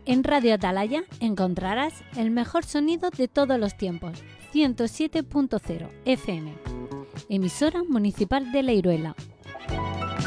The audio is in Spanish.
En Radio Atalaya encontrarás el mejor sonido de todos los tiempos, 107.0 FM, emisora municipal de La Iruela.